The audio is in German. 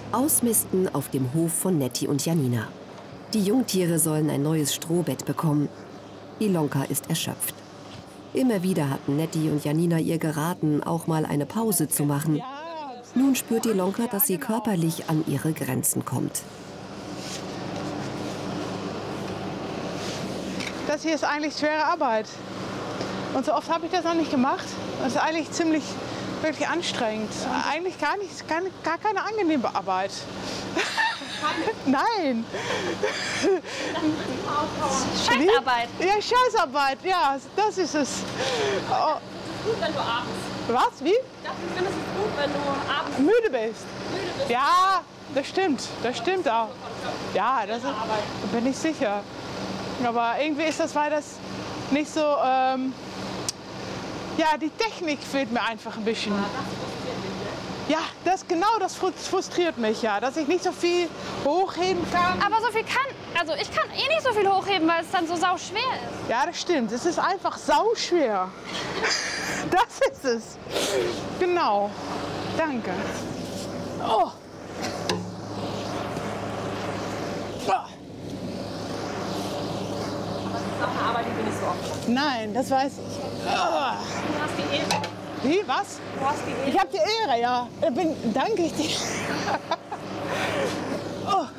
Ausmisten auf dem Hof von Nettie und Janina. Die Jungtiere sollen ein neues Strohbett bekommen. Ilonka ist erschöpft. Immer wieder hatten Nettie und Janina ihr geraten, auch mal eine Pause zu machen. Nun spürt Ilonka, dass sie körperlich an ihre Grenzen kommt. Das hier ist eigentlich schwere Arbeit. Und so oft habe ich das noch nicht gemacht. Das ist eigentlich ziemlich wirklich anstrengend. Eigentlich gar keine angenehme Arbeit. Nein. Scheißarbeit. Ja, Scheißarbeit, ja, das ist es. Oh. Gut, wenn du abends. Was? Wie? Ich finde es gut, wenn du abends Müde bist. Ja, das stimmt auch. Ja, da bin ich sicher. Aber irgendwie ist das, weil das nicht so, ja, die Technik fehlt mir einfach ein bisschen. Ja, das frustriert mich, ja, dass ich nicht so viel hochheben kann. Aber so viel also ich kann eh nicht so viel hochheben, weil es dann so sau schwer ist. Ja, das stimmt, es ist einfach sau schwer. Das ist es. Genau. Danke. Oh. Aber die bin ich so oft. Nein, das weiß ich. Du hast die Ehre. Wie, was? Du hast die Ehre. Ich habe die Ehre, ja. Danke ich dir. Oh.